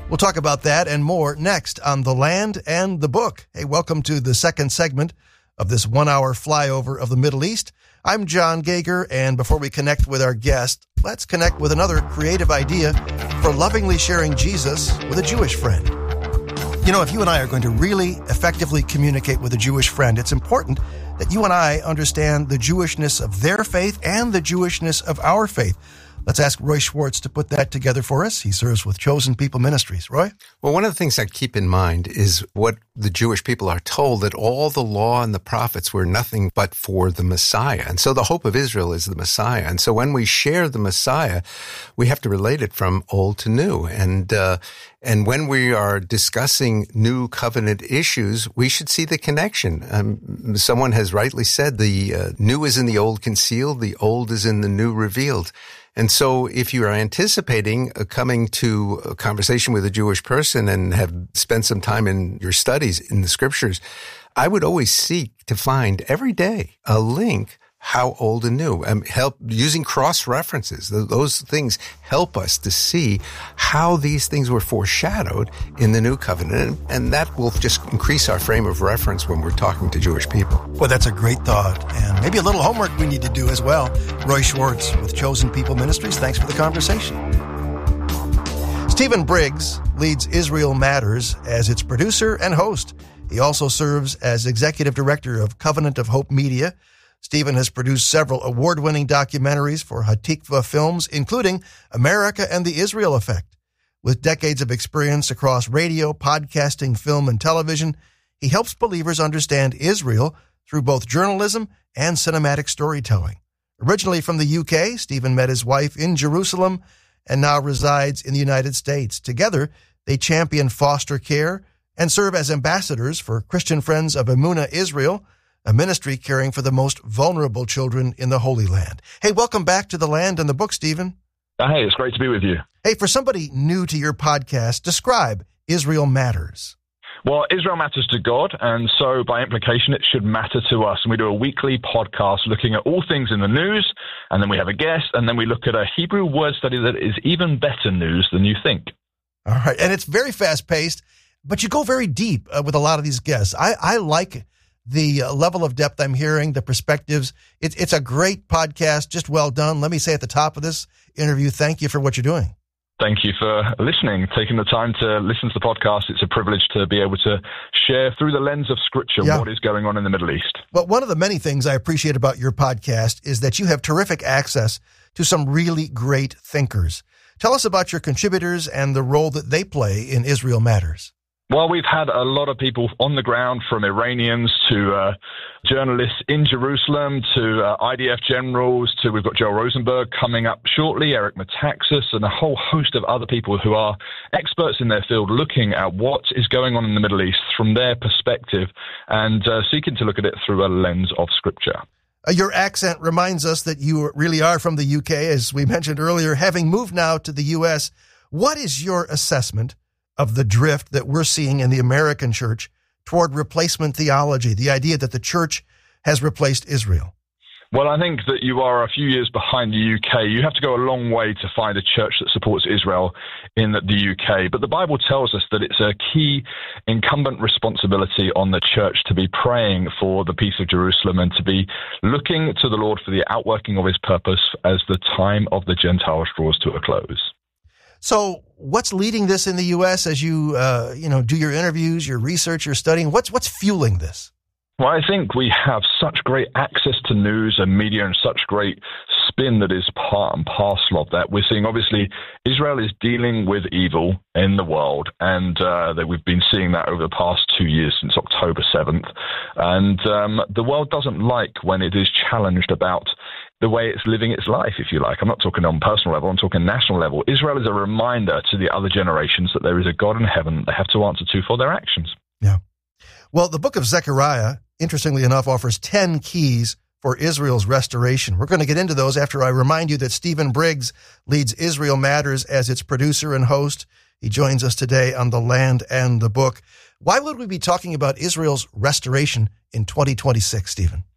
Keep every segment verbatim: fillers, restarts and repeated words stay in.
We'll talk about that and more next on The Land and the Book. Hey, welcome to the second segment of this one-hour flyover of the Middle East. I'm John Gager, and before we connect with our guest, let's connect with another creative idea for lovingly sharing Jesus with a Jewish friend. You know, if you and I are going to really effectively communicate with a Jewish friend, it's important that you and I understand the Jewishness of their faith and the Jewishness of our faith. Let's ask Roy Schwartz to put that together for us. He serves with Chosen People Ministries. Roy? Well, one of the things I keep in mind is what the Jewish people are told, that all the law and the prophets were nothing but for the Messiah. And so the hope of Israel is the Messiah. And so when we share the Messiah, we have to relate it from old to new. And, uh, and when we are discussing new covenant issues, we should see the connection. Um, someone has rightly said the uh, new is in the old concealed, the old is in the new revealed. And so if you are anticipating coming to a conversation with a Jewish person and have spent some time in your studies in the scriptures, I would always seek to find every day a link, how old and new, um, help using cross-references. Those things help us to see how these things were foreshadowed in the new covenant. And that will just increase our frame of reference when we're talking to Jewish people. Well, that's a great thought. And maybe a little homework we need to do as well. Roy Schwartz with Chosen People Ministries. Thanks for the conversation. Stephen Briggs leads Israel Matters as its producer and host. He also serves as executive director of Covenant of Hope Media. Stephen has produced several award-winning documentaries for Hatikva Films, including America and the Israel Effect. With decades of experience across radio, podcasting, film, and television, he helps believers understand Israel through both journalism and cinematic storytelling. Originally from the U K, Stephen met his wife in Jerusalem and now resides in the United States. Together, they champion foster care and serve as ambassadors for Christian Friends of Emunah Israel, a ministry caring for the most vulnerable children in the Holy Land. Hey, welcome back to The Land and the Book, Stephen. Hey, it's great to be with you. Hey, for somebody new to your podcast, describe Israel Matters. Well, Israel matters to God, and so by implication, it should matter to us. And we do a weekly podcast looking at all things in the news, and then we have a guest, and then we look at a Hebrew word study that is even better news than you think. All right, and it's very fast-paced, but you go very deep uh, with a lot of these guests. I, I like the uh, level of depth I'm hearing, the perspectives. It's it's a great podcast, just well done. Let me say at the top of this interview, thank you for what you're doing. Thank you for listening, taking the time to listen to the podcast. It's a privilege to be able to share through the lens of Scripture yeah. what is going on in the Middle East. Well, one of the many things I appreciate about your podcast is that you have terrific access to some really great thinkers. Tell us about your contributors and the role that they play in Israel Matters. Well, we've had a lot of people on the ground, from Iranians to uh, journalists in Jerusalem to uh, I D F generals to we've got Joel Rosenberg coming up shortly, Eric Metaxas, and a whole host of other people who are experts in their field looking at what is going on in the Middle East from their perspective and uh, seeking to look at it through a lens of Scripture. Uh, your accent reminds us that you really are from the U K, as we mentioned earlier. Having moved now to the U S, what is your assessment of the drift that we're seeing in the American church toward replacement theology, the idea that the church has replaced Israel? Well, I think that you are a few years behind the U K. You have to go a long way to find a church that supports Israel in the U K. But the Bible tells us that it's a key incumbent responsibility on the church to be praying for the peace of Jerusalem and to be looking to the Lord for the outworking of his purpose as the time of the Gentiles draws to a close. So what's leading this in the U S as you, uh, you know, do your interviews, your research, your studying? What's what's fueling this? Well, I think we have such great access to news and media and such great spin that is part and parcel of that. We're seeing, obviously, Israel is dealing with evil in the world, and uh, that we've been seeing that over the past two years since October seventh. And um, the world doesn't like when it is challenged about the way it's living its life, if you like. I'm not talking on personal level, I'm talking national level. Israel is a reminder to the other generations that there is a God in heaven that they have to answer to for their actions. Yeah. Well, the book of Zechariah, interestingly enough, offers ten keys for Israel's restoration. We're going to get into those after I remind you that Stephen Briggs leads Israel Matters as its producer and host. He joins us today on The Land and the Book. Why would we be talking about Israel's restoration in twenty twenty-six, Stephen?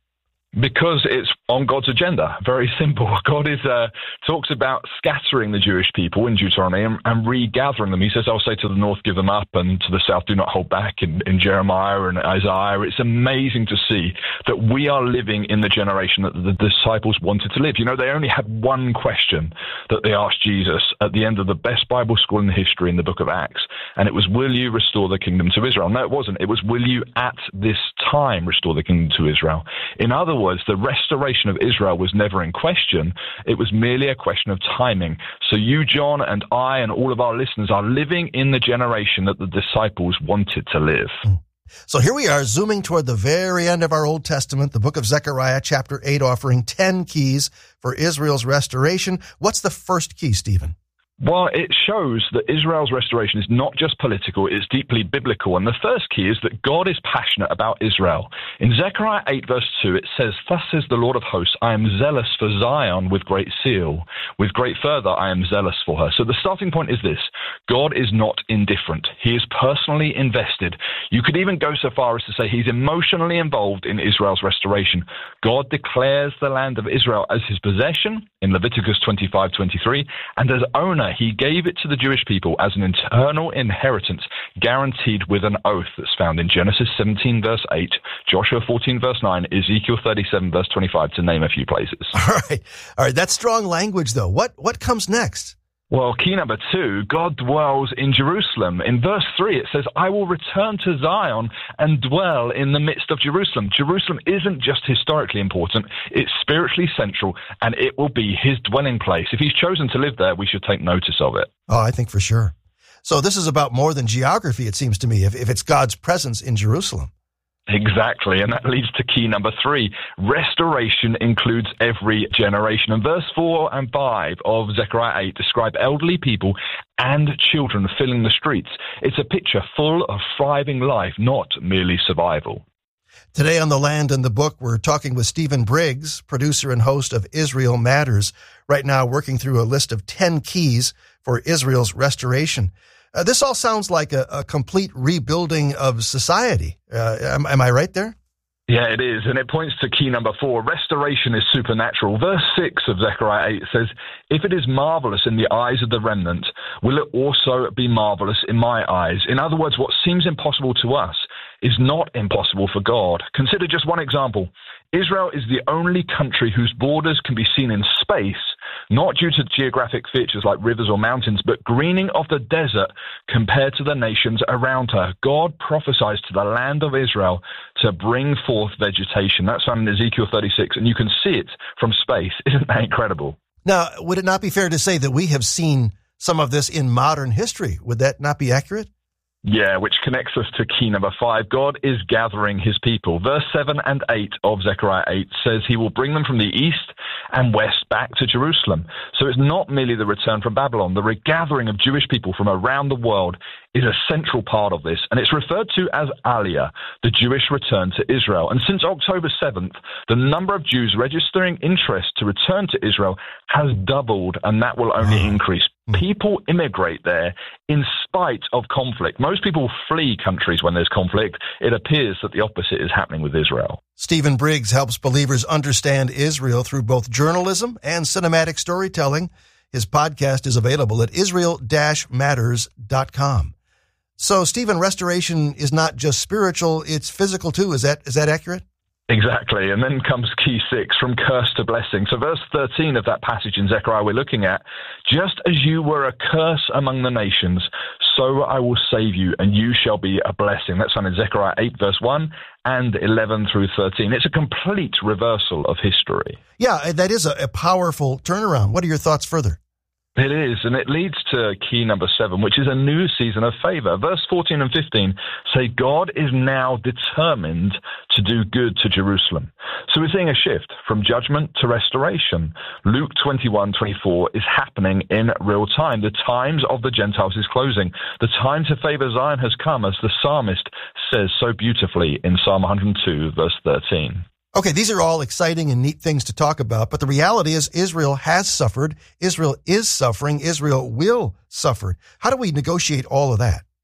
Because it's on God's agenda. Very simple. God is uh, talks about scattering the Jewish people in Deuteronomy and, and regathering them. He says, I'll say to the north, give them up, and to the south, do not hold back, in, in Jeremiah and Isaiah. It's amazing to see that we are living in the generation that the disciples wanted to live. You know, they only had one question that they asked Jesus at the end of the best Bible school in history in the book of Acts, and it was, will you restore the kingdom to Israel? No, it wasn't. It was, will you at this time restore the kingdom to Israel? In other words, the restoration of Israel was never in question. It was merely a question of timing. So you, John, and I, and all of our listeners are living in the generation that the disciples wanted to live. So here we are, zooming toward the very end of our Old Testament, the book of Zechariah, chapter eight, offering ten keys for Israel's restoration. What's the first key, Stephen? Well, it shows that Israel's restoration is not just political, it's deeply biblical. And the first key is that God is passionate about Israel. In Zechariah eight, verse two, it says, thus says the Lord of hosts, I am zealous for Zion with great zeal. With great fervor, I am zealous for her. So the starting point is this. God is not indifferent. He is personally invested. You could even go so far as to say he's emotionally involved in Israel's restoration. God declares the land of Israel as his possession in Leviticus twenty-five, twenty-three, and as owner, he gave it to the Jewish people as an eternal inheritance guaranteed with an oath that's found in Genesis seventeen, verse eight, Joshua fourteen, verse nine, Ezekiel thirty-seven, verse twenty-five, to name a few places. All right. All right. That's strong language, though. What, what comes next? Well, key number two, God dwells in Jerusalem. In verse three, it says, I will return to Zion and dwell in the midst of Jerusalem. Jerusalem isn't just historically important, it's spiritually central, and it will be his dwelling place. If he's chosen to live there, we should take notice of it. Oh, I think for sure. So this is about more than geography, it seems to me, if, if it's God's presence in Jerusalem. Exactly, and that leads to key number three. Restoration includes every generation. And verse four and five of Zechariah eight describe elderly people and children filling the streets. It's a picture full of thriving life, not merely survival. Today on The Land and the Book, we're talking with Stephen Briggs, producer and host of Israel Matters, right now working through a list of ten keys for Israel's restoration. Uh, this all sounds like a, a complete rebuilding of society. Uh, am, am I right there? Yeah, it is. And it points to key number four. Restoration is supernatural. Verse six of Zechariah eight says, if it is marvelous in the eyes of the remnant, will it also be marvelous in my eyes? In other words, what seems impossible to us is not impossible for God. Consider just one example. Israel is the only country whose borders can be seen in space, not due to geographic features like rivers or mountains, but greening of the desert compared to the nations around her. God prophesies to the land of Israel to bring forth vegetation. That's found in Ezekiel thirty-six, and you can see it from space. Isn't that incredible? Now, would it not be fair to say that we have seen some of this in modern history? Would that not be accurate? Yeah, which connects us to key number five. God is gathering his people. Verse seven and eight of Zechariah eight says he will bring them from the east and west back to Jerusalem. So it's not merely the return from Babylon. The regathering of Jewish people from around the world is a central part of this, and it's referred to as Aliyah, the Jewish return to Israel. And since October seventh, the number of Jews registering interest to return to Israel has doubled, and that will only increase. People immigrate there in spite of conflict. Most people flee countries when there's conflict. It appears that the opposite is happening with Israel. Stephen Briggs helps believers understand Israel through both journalism and cinematic storytelling. His podcast is available at israel dash matters dot com. So, Stephen, restoration is not just spiritual, it's physical too. Is that is that accurate? Exactly. And then comes key six, from curse to blessing. So verse thirteen of that passage in Zechariah we're looking at, just as you were a curse among the nations, so I will save you, and you shall be a blessing. That's found in Zechariah eight, verse one and eleven through thirteen. It's a complete reversal of history. Yeah, that is a, a powerful turnaround. What are your thoughts further? It is, and it leads to key number seven, which is a new season of favor. Verse fourteen and fifteen say God is now determined to do good to Jerusalem. So we're seeing a shift from judgment to restoration. Luke twenty-one twenty-four is happening in real time. The times of the Gentiles is closing. The time to favor Zion has come, as the psalmist says so beautifully in Psalm one hundred two, verse thirteen. Okay, these are all exciting and neat things to talk about, but the reality is Israel has suffered, Israel is suffering, Israel will suffer. How do we negotiate all of that?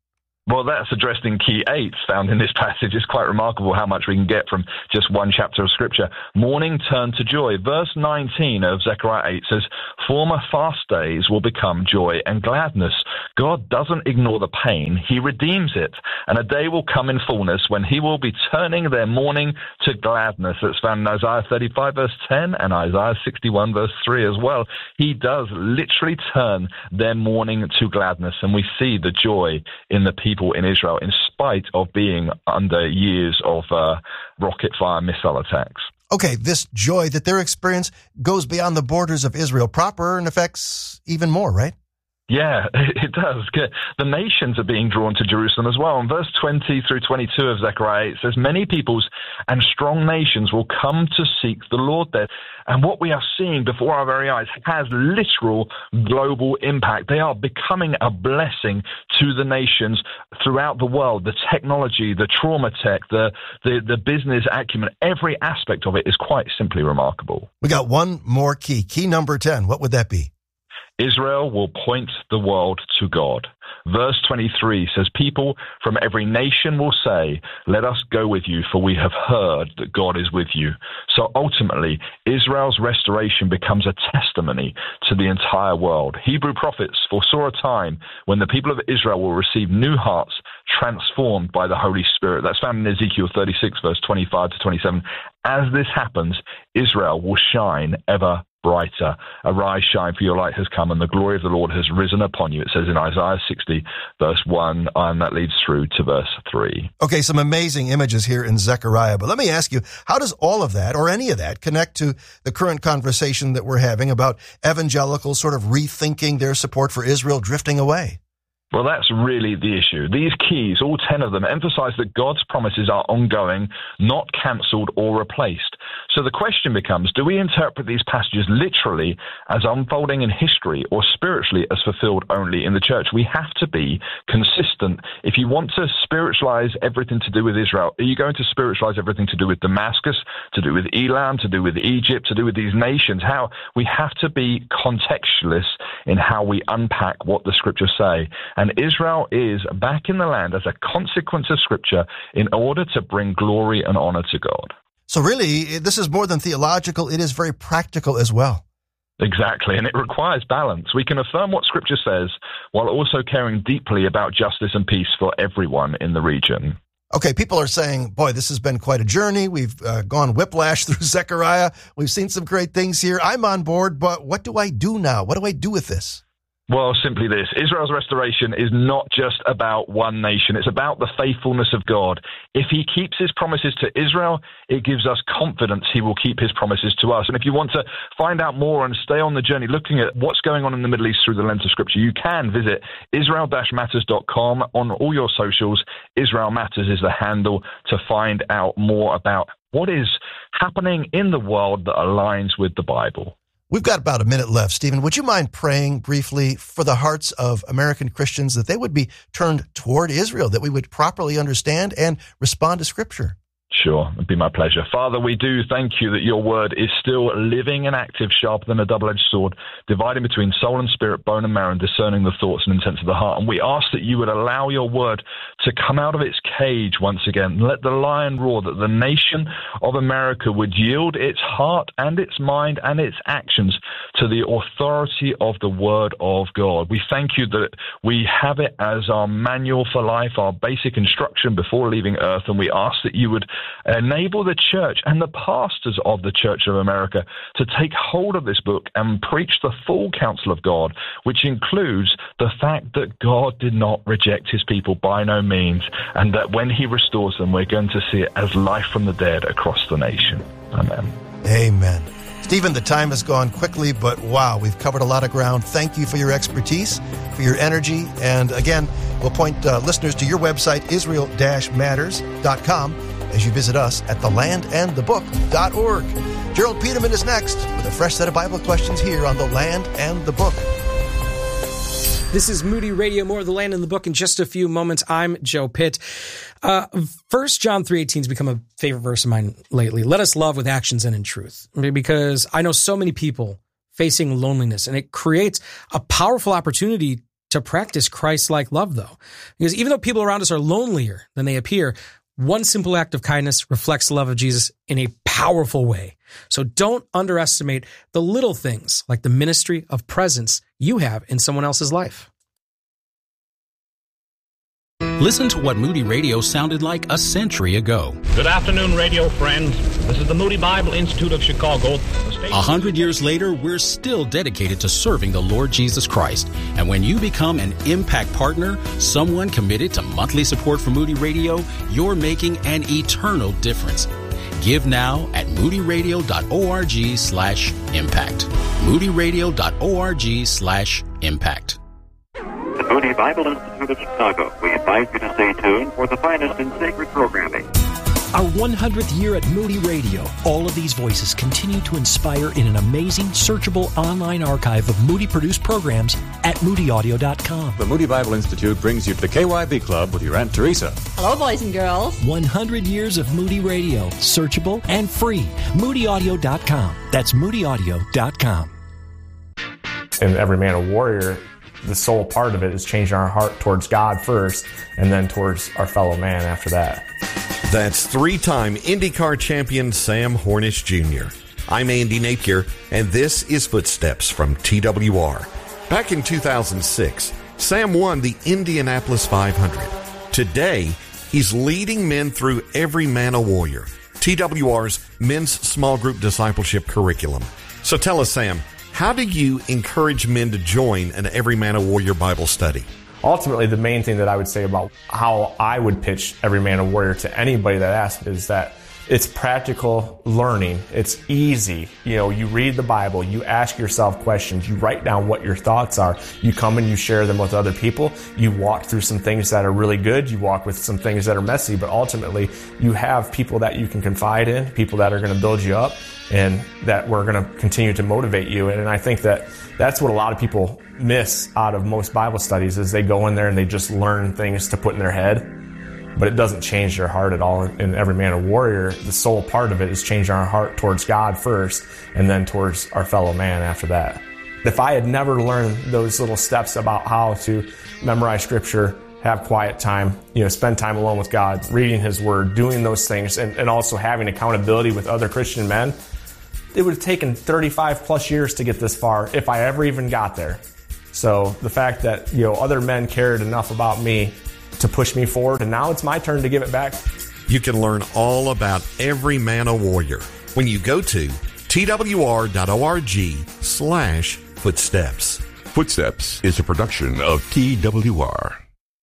Well, that's addressed in key eight found in this passage. It's quite remarkable how much we can get from just one chapter of Scripture. Mourning turned to joy. Verse nineteen of Zechariah eight says, former fast days will become joy and gladness. God doesn't ignore the pain. He redeems it. And a day will come in fullness when he will be turning their mourning to gladness. That's found in Isaiah thirty-five, verse ten, and Isaiah sixty-one, verse three as well. He does literally turn their mourning to gladness. And we see the joy in the people in Israel, in spite of being under years of uh, rocket fire missile attacks. Okay, this joy that they're experiencing goes beyond the borders of Israel proper and affects even more, right? Yeah, it does. The nations are being drawn to Jerusalem as well. In verse twenty through twenty-two of Zechariah, it says, many peoples and strong nations will come to seek the Lord there. And what we are seeing before our very eyes has literal global impact. They are becoming a blessing to the nations throughout the world. The technology, the trauma tech, the, the, the business acumen, every aspect of it is quite simply remarkable. We got one more key. Key number ten. What would that be? Israel will point the world to God. Verse twenty-three says, people from every nation will say, let us go with you, for we have heard that God is with you. So ultimately, Israel's restoration becomes a testimony to the entire world. Hebrew prophets foresaw a time when the people of Israel will receive new hearts transformed by the Holy Spirit. That's found in Ezekiel thirty-six, verse twenty-five to twenty-seven. As this happens, Israel will shine ever brighter. Arise, shine, for your light has come, and the glory of the Lord has risen upon you. It says in Isaiah sixty, verse one, and that leads through to verse three. Okay, some amazing images here in Zechariah. But let me ask you, how does all of that, or any of that, connect to the current conversation that we're having about evangelicals sort of rethinking their support for Israel drifting away? Well, that's really the issue. These keys, all ten of them, emphasize that God's promises are ongoing, not cancelled or replaced. So the question becomes, do we interpret these passages literally as unfolding in history or spiritually as fulfilled only in the church? We have to be consistent. If you want to spiritualize everything to do with Israel, are you going to spiritualize everything to do with Damascus, to do with Elam, to do with Egypt, to do with these nations? How we have to be contextualists in how we unpack what the scriptures say. And Israel is back in the land as a consequence of Scripture in order to bring glory and honor to God. So really, this is more than theological. It is very practical as well. Exactly, and it requires balance. We can affirm what Scripture says while also caring deeply about justice and peace for everyone in the region. Okay, people are saying, boy, this has been quite a journey. We've uh, gone whiplash through Zechariah. We've seen some great things here. I'm on board, but what do I do now? What do I do with this? Well, simply this. Israel's restoration is not just about one nation. It's about the faithfulness of God. If he keeps his promises to Israel, it gives us confidence he will keep his promises to us. And if you want to find out more and stay on the journey looking at what's going on in the Middle East through the lens of Scripture, you can visit israel dash matters dot com. On all your socials, Israel Matters is the handle to find out more about what is happening in the world that aligns with the Bible. We've got about a minute left. Stephen, would you mind praying briefly for the hearts of American Christians that they would be turned toward Israel, that we would properly understand and respond to Scripture? Sure, it'd be my pleasure. Father, we do thank you that your word is still living and active, sharper than a double-edged sword, dividing between soul and spirit, bone and marrow, and discerning the thoughts and intents of the heart. And we ask that you would allow your word to come out of its cage once again. Let the lion roar, that the nation of America would yield its heart and its mind and its actions to the authority of the word of God. We thank you that we have it as our manual for life, our basic instruction before leaving earth, and we ask that you would enable the church and the pastors of the Church of America to take hold of this book and preach the full counsel of God, which includes the fact that God did not reject his people by no means, and that when he restores them, we're going to see it as life from the dead across the nation. Amen. Amen. Stephen, the time has gone quickly, but wow, we've covered a lot of ground. Thank you for your expertise, for your energy. And again, we'll point uh, listeners to your website, israel dash matters dot com, as you visit us at the land and the book dot org. Gerald Peterman is next with a fresh set of Bible questions here on The Land and the Book. This is Moody Radio. More of The Land and the Book in just a few moments. I'm Joe Pitt. Uh, First John three eighteen has become a favorite verse of mine lately. Let us love with actions and in truth. Because I know so many people facing loneliness, and it creates a powerful opportunity to practice Christ-like love, though. Because even though people around us are lonelier than they appear, one simple act of kindness reflects the love of Jesus in a powerful way. So don't underestimate the little things like the ministry of presence you have in someone else's life. Listen to what Moody Radio sounded like a century ago. Good afternoon, radio friends. This is the Moody Bible Institute of Chicago. A hundred years later, we're still dedicated to serving the Lord Jesus Christ. And when you become an Impact Partner, someone committed to monthly support for Moody Radio, you're making an eternal difference. Give now at moodyradio.org slash impact. moodyradio.org slash impact. The Moody Bible Institute of Chicago. We invite you to stay tuned for the finest in sacred programming. Our one hundredth year at Moody Radio. All of these voices continue to inspire in an amazing, searchable online archive of Moody-produced programs at moody audio dot com. The Moody Bible Institute brings you to the K Y B Club with your Aunt Teresa. Hello, boys and girls. one hundred years of Moody Radio. Searchable and free. moody audio dot com. That's moody audio dot com. In Every Man a Warrior, the sole part of it is changing our heart towards God first and then towards our fellow man after that. That's three-time IndyCar champion Sam Hornish Junior I'm Andy Napier, and this is Footsteps from T W R. Back in two thousand six, Sam won the Indianapolis five hundred. Today, he's leading men through Every Man a Warrior, T W R's men's small group discipleship curriculum. So tell us, Sam, how do you encourage men to join an Every Man a Warrior Bible study? Ultimately, the main thing that I would say about how I would pitch Every Man a Warrior to anybody that asks is that it's practical learning. It's easy. You know, you read the Bible, you ask yourself questions, you write down what your thoughts are, you come and you share them with other people, you walk through some things that are really good, you walk with some things that are messy, but ultimately you have people that you can confide in, people that are going to build you up, and that we're going to continue to motivate you. And I think that that's what a lot of people miss out of most Bible studies is they go in there and they just learn things to put in their head, but it doesn't change their heart at all. In Every Man a Warrior, the sole part of it is changing our heart towards God first and then towards our fellow man after that. If I had never learned those little steps about how to memorize scripture, have quiet time, you know, spend time alone with God, reading his word, doing those things, and, and also having accountability with other Christian men, it would have taken thirty-five plus years to get this far if I ever even got there. So the fact that, you know, other men cared enough about me to push me forward, and now it's my turn to give it back. You can learn all about Every Man a Warrior when you go to twr.org slash footsteps. Footsteps is a production of T W R.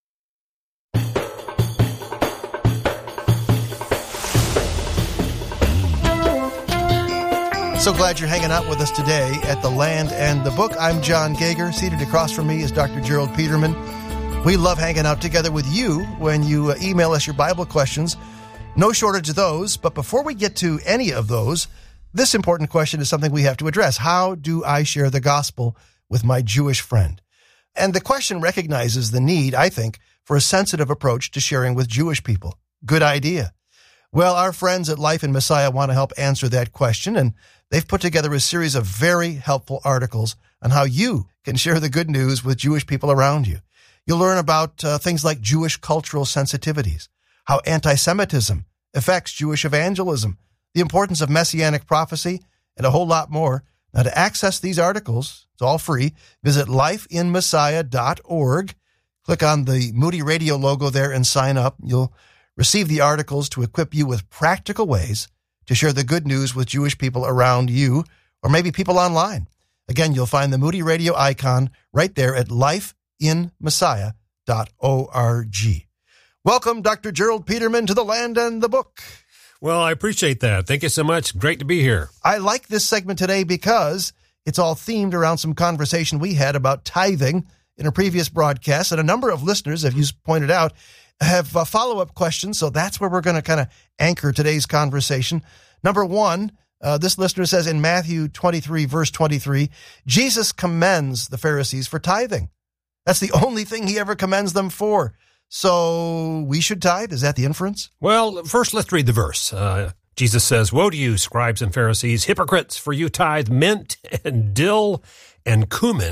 So glad you're hanging out with us today at The Land and the Book. I'm John Gager. Seated across from me is Doctor Gerald Peterman. We love hanging out together with you when you uh, email us your Bible questions. No shortage of those, but before we get to any of those, this important question is something we have to address. How do I share the gospel with my Jewish friend? And the question recognizes the need, I think, for a sensitive approach to sharing with Jewish people. Good idea. Well, our friends at Life in Messiah want to help answer that question, and they've put together a series of very helpful articles on how you can share the good news with Jewish people around you. You'll learn about uh, things like Jewish cultural sensitivities, how anti-Semitism affects Jewish evangelism, the importance of messianic prophecy, and a whole lot more. Now, to access these articles, it's all free. Visit life in messiah dot org. Click on the Moody Radio logo there and sign up. You'll receive the articles to equip you with practical ways to share the good news with Jewish people around you, or maybe people online. Again, you'll find the Moody Radio icon right there at life in messiah dot org. Welcome, Doctor Gerald Peterman, to The Land and the Book. Well, I appreciate that. Thank you so much. Great to be here. I like this segment today because it's all themed around some conversation we had about tithing in a previous broadcast, and a number of listeners, as you pointed out, have uh, follow-up questions, so that's where we're going to kind of anchor today's conversation. Number one, uh, this listener says in Matthew twenty-three, verse twenty-three, Jesus commends the Pharisees for tithing. That's the only thing he ever commends them for. So we should tithe? Is that the inference? Well, first let's read the verse. Uh, Jesus says, "Woe to you, scribes and Pharisees, hypocrites, for you tithe mint and dill and cumin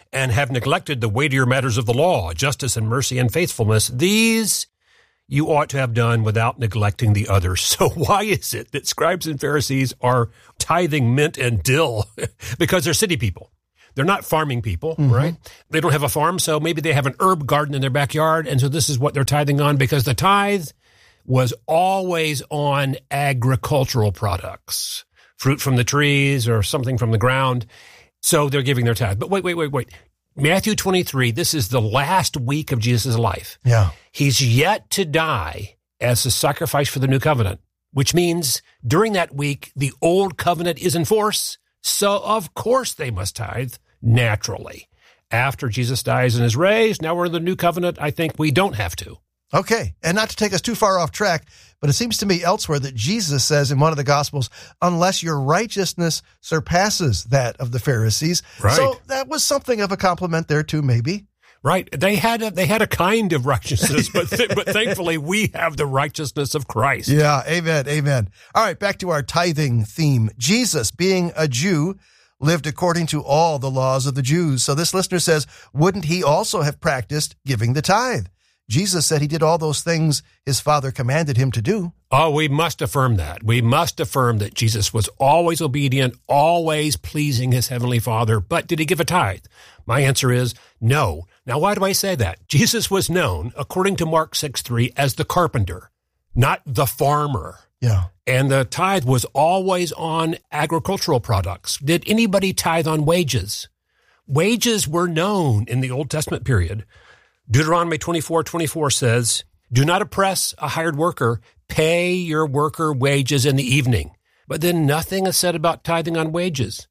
and have neglected the weightier matters of the law, justice and mercy and faithfulness. These you ought to have done without neglecting the others. So why is it that scribes and Pharisees are tithing mint and dill? Because they're city people. They're not farming people, mm-hmm. right? They don't have a farm, so maybe they have an herb garden in their backyard, and so this is what they're tithing on, because the tithe was always on agricultural products, fruit from the trees or something from the ground. So they're giving their tithe. But wait, wait, wait, wait. Matthew twenty-three, this is the last week of Jesus' life. Yeah. He's yet to die as a sacrifice for the new covenant, which means during that week, the old covenant is in force. So of course they must tithe naturally. After Jesus dies and is raised, now we're in the new covenant. I think we don't have to. Okay, and not to take us too far off track, but it seems to me elsewhere that Jesus says in one of the Gospels, unless your righteousness surpasses that of the Pharisees. Right. So that was something of a compliment there too, maybe. Right. They had a, they had a kind of righteousness, but th- but thankfully we have the righteousness of Christ. Yeah, amen, amen. All right, back to our tithing theme. Jesus, being a Jew, lived according to all the laws of the Jews. So this listener says, wouldn't he also have practiced giving the tithe? Jesus said he did all those things his Father commanded him to do. Oh, we must affirm that. We must affirm that Jesus was always obedient, always pleasing his heavenly Father. But did he give a tithe? My answer is no. Now, why do I say that? Jesus was known, according to Mark six three, as the carpenter, not the farmer. Yeah. And the tithe was always on agricultural products. Did anybody tithe on wages? Wages were known in the Old Testament period. Deuteronomy twenty-four twenty-four says, do not oppress a hired worker. Pay your worker wages in the evening. But then nothing is said about tithing on wages.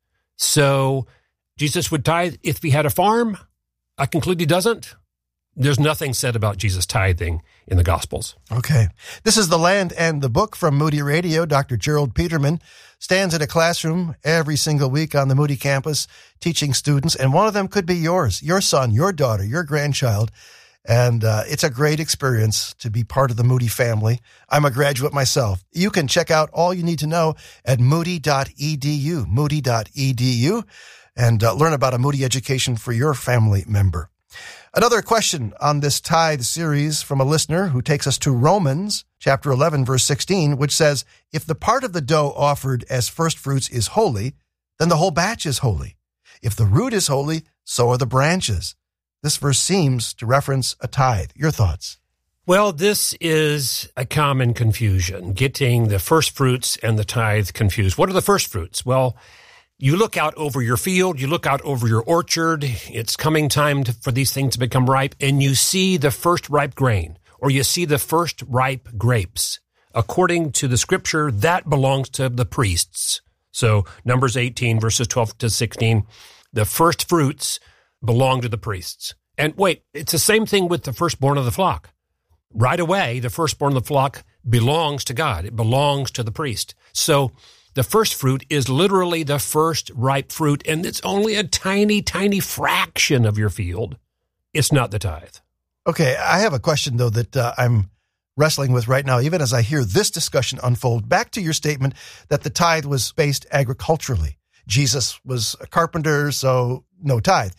So Jesus would tithe if he had a farm. I conclude he doesn't. There's nothing said about Jesus tithing in the Gospels. Okay. This is The Land and the Book from Moody Radio. Doctor Gerald Peterman stands in a classroom every single week on the Moody campus teaching students, and one of them could be yours, your son, your daughter, your grandchild. And uh, it's a great experience to be part of the Moody family. I'm a graduate myself. You can check out all you need to know at moody dot e d u, moody dot e d u, and uh, learn about a Moody education for your family member. Another question on this tithe series from a listener who takes us to Romans chapter eleven, verse sixteen, which says, if the part of the dough offered as first fruits is holy, then the whole batch is holy. If the root is holy, so are the branches. This verse seems to reference a tithe. Your thoughts? Well, this is a common confusion, getting the first fruits and the tithe confused. What are the first fruits? Well, you look out over your field, you look out over your orchard, it's coming time to, for these things to become ripe, and you see the first ripe grain, or you see the first ripe grapes. According to the scripture, that belongs to the priests. So Numbers eighteen, verses twelve to sixteen, the first fruits belong to the priests. And wait, it's the same thing with the firstborn of the flock. Right away, the firstborn of the flock belongs to God. It belongs to the priest. So the first fruit is literally the first ripe fruit, and it's only a tiny, tiny fraction of your field. It's not the tithe. Okay, I have a question, though, that uh, I'm wrestling with right now, even as I hear this discussion unfold. Back to your statement that the tithe was based agriculturally. Jesus was a carpenter, so no tithe.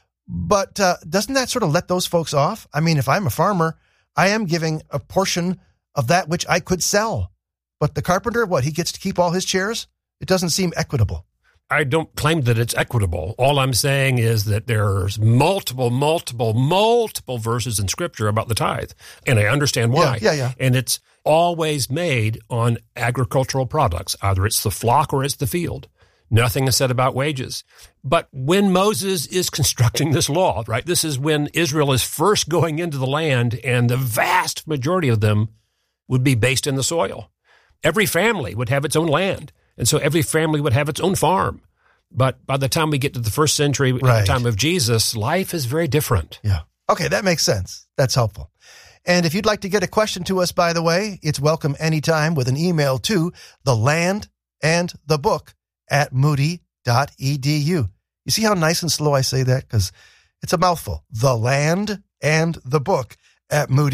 But uh, doesn't that sort of let those folks off? I mean, if I'm a farmer, I am giving a portion of that which I could sell. But the carpenter, what, he gets to keep all his chairs? It doesn't seem equitable. I don't claim that it's equitable. All I'm saying is that there's multiple, multiple, multiple verses in Scripture about the tithe. And I understand why. Yeah, yeah, yeah. And it's always made on agricultural products. Either it's the flock or it's the field. Nothing is said about wages. But when Moses is constructing this law, right, this is when Israel is first going into the land, and the vast majority of them would be based in the soil. Every family would have its own land, and so every family would have its own farm. But by the time we get to the first century, right, at the time of Jesus, life is very different. Yeah. Okay, that makes sense. That's helpful. And if you'd like to get a question to us, by the way, it's welcome anytime with an email to the land and the book at moody dot e d u. You see how nice and slow I say that? Because it's a mouthful. The land and the book at moody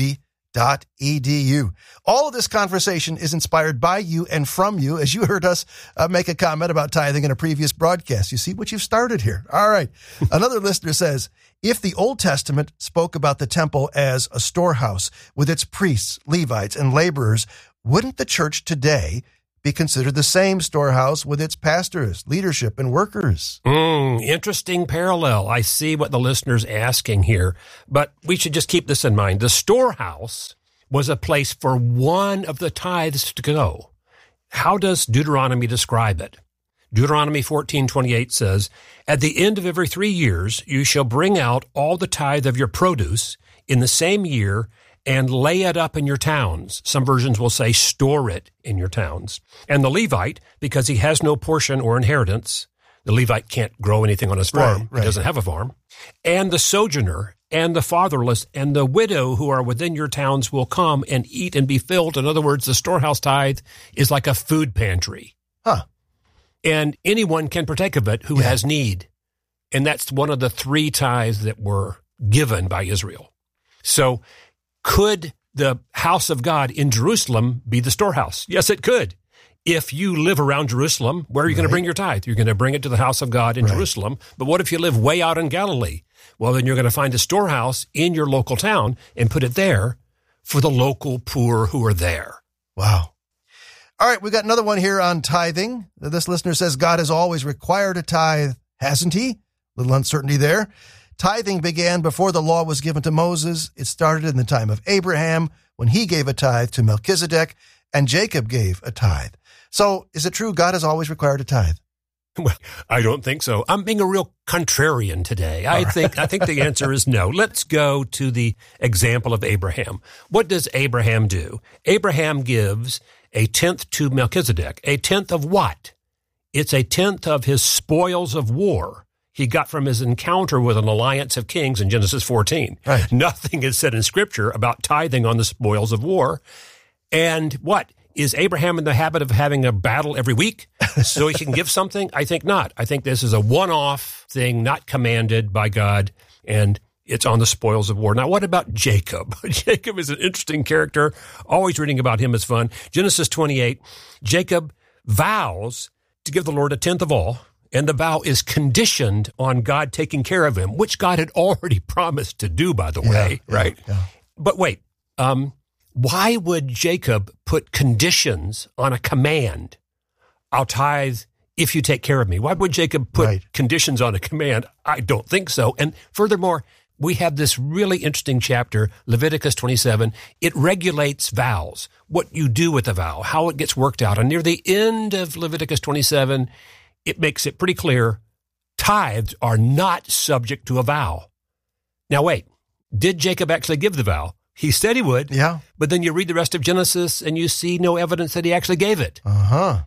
dot e d u. All of this conversation is inspired by you and from you, as you heard us uh, make a comment about tithing in a previous broadcast. You see what you've started here. All right. Another listener says, if the Old Testament spoke about the temple as a storehouse with its priests, Levites, and laborers, wouldn't the church today be considered the same storehouse with its pastors, leadership, and workers? Mm, interesting parallel. I see what the listener's asking here, but we should just keep this in mind. The storehouse was a place for one of the tithes to go. How does Deuteronomy describe it? Deuteronomy fourteen twenty-eight says, at the end of every three years, you shall bring out all the tithe of your produce in the same year and lay it up in your towns. Some versions will say store it in your towns. And the Levite, because he has no portion or inheritance, the Levite can't grow anything on his farm. Right, right. He doesn't have a farm. And the sojourner and the fatherless and the widow who are within your towns will come and eat and be filled. In other words, the storehouse tithe is like a food pantry. Huh. And anyone can partake of it who yeah. has need. And that's one of the three tithes that were given by Israel. So could the house of God in Jerusalem be the storehouse? Yes, it could. If you live around Jerusalem, where are you right. going to bring your tithe? You're going to bring it to the house of God in right. Jerusalem. But what if you live way out in Galilee? Well, then you're going to find a storehouse in your local town and put it there for the local poor who are there. Wow. All right, we got another one here on tithing. This listener says, God has always required a tithe, hasn't he? A little uncertainty there. Tithing began before the law was given to Moses. It started in the time of Abraham when he gave a tithe to Melchizedek, and Jacob gave a tithe. So is it true God has always required a tithe? Well, I don't think so. I'm being a real contrarian today. I right. think I think the answer is no. Let's go to the example of Abraham. What does Abraham do? Abraham gives a tenth to Melchizedek. A tenth of what? It's a tenth of his spoils of war he got from his encounter with an alliance of kings in Genesis fourteen. Right. Nothing is said in Scripture about tithing on the spoils of war. And what? Is Abraham in the habit of having a battle every week so he can give something? I think not. I think this is a one-off thing, not commanded by God, and it's on the spoils of war. Now, what about Jacob? Jacob is an interesting character. Always reading about him is fun. Genesis twenty-eight, Jacob vows to give the Lord a tenth of all, and the vow is conditioned on God taking care of him, which God had already promised to do, by the yeah, way. Yeah, right. Yeah. But wait, um, why would Jacob put conditions on a command? I'll tithe if you take care of me. Why would Jacob put right. conditions on a command? I don't think so. And furthermore, we have this really interesting chapter, Leviticus twenty-seven. It regulates vows, what you do with a vow, how it gets worked out. And near the end of Leviticus twenty-seven, it makes it pretty clear tithes are not subject to a vow. Now, wait, did Jacob actually give the vow? He said he would. Yeah. But then you read the rest of Genesis and you see no evidence that he actually gave it. Uh-huh.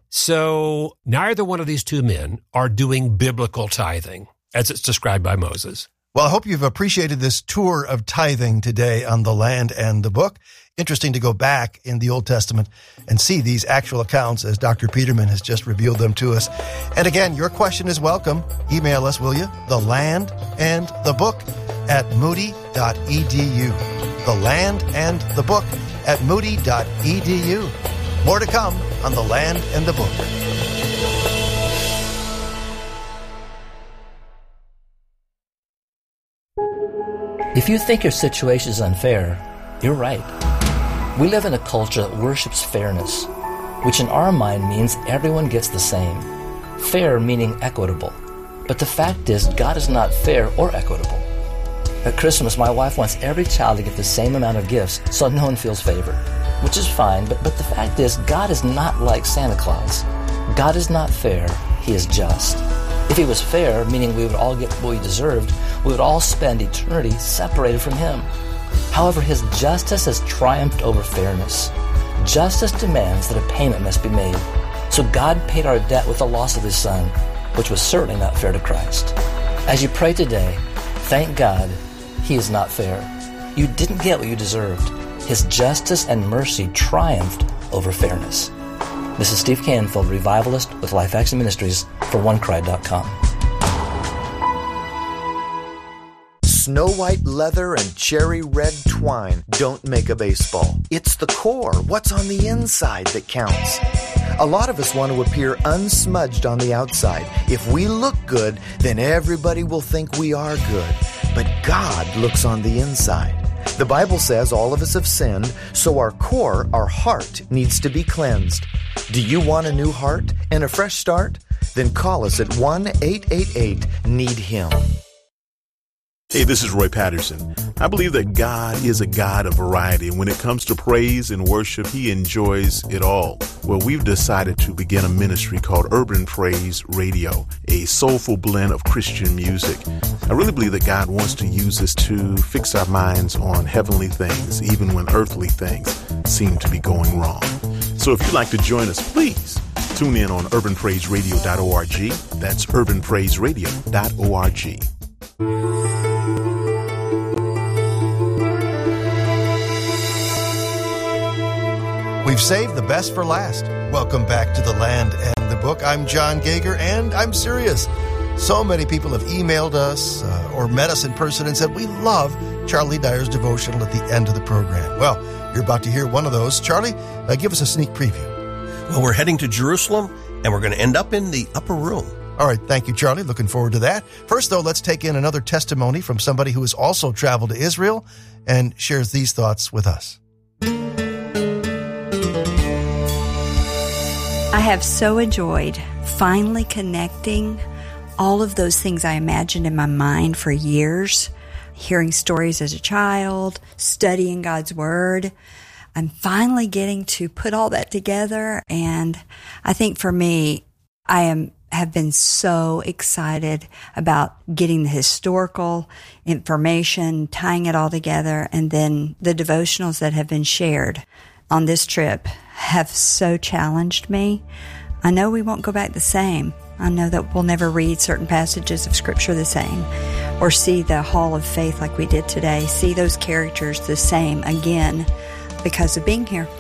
So neither one of these two men are doing biblical tithing as it's described by Moses. Well, I hope you've appreciated this tour of tithing today on The Land and the Book. Interesting to go back in the Old Testament and see these actual accounts as Doctor Peterman has just revealed them to us. And again, your question is welcome. Email us, will you? The Land and the Book at moody dot e d u. The Land and the Book at moody dot e d u. More to come on The Land and the Book. If you think your situation is unfair, you're right. We live in a culture that worships fairness, which in our mind means everyone gets the same. Fair meaning equitable. But the fact is, God is not fair or equitable. At Christmas, my wife wants every child to get the same amount of gifts so no one feels favored, which is fine, but, but the fact is, God is not like Santa Claus. God is not fair, He is just. If He was fair, meaning we would all get what we deserved, we would all spend eternity separated from Him. However, His justice has triumphed over fairness. Justice demands that a payment must be made. So God paid our debt with the loss of His Son, which was certainly not fair to Christ. As you pray today, thank God He is not fair. You didn't get what you deserved. His justice and mercy triumphed over fairness. This is Steve Canfield, revivalist with Life Action Ministries for one cry dot com. Snow white leather and cherry red twine don't make a baseball. It's the core, what's on the inside, that counts. A lot of us want to appear unsmudged on the outside. If we look good, then everybody will think we are good. But God looks on the inside. The Bible says all of us have sinned, so our core, our heart, needs to be cleansed. Do you want a new heart and a fresh start? Then call us at one eight eight eight, need him. Hey, this is Roy Patterson. I believe that God is a God of variety, and when it comes to praise and worship, He enjoys it all. Well, we've decided to begin a ministry called Urban Praise Radio, a soulful blend of Christian music. I really believe that God wants to use us to fix our minds on heavenly things, even when earthly things seem to be going wrong. So if you'd like to join us, please tune in on urban praise radio dot org. That's urban praise radio dot org. We've saved the best for last. Welcome back to The Land and the Book. I'm John Gager, and I'm serious. So many people have emailed us uh, or met us in person and said, we love Charlie Dyer's devotional at the end of the program. Well, you're about to hear one of those. Charlie, uh, give us a sneak preview. Well, we're heading to Jerusalem, and we're going to end up in the upper room. All right, thank you, Charlie. Looking forward to that. First, though, let's take in another testimony from somebody who has also traveled to Israel and shares these thoughts with us. I have so enjoyed finally connecting all of those things I imagined in my mind for years, hearing stories as a child, studying God's Word. I'm finally getting to put all that together, and I think for me, I am have been so excited about getting the historical information, tying it all together, and then the devotionals that have been shared on this trip have so challenged me. I know we won't go back the same. I know that we'll never read certain passages of Scripture the same or see the Hall of Faith like we did today, see those characters the same again because of being here.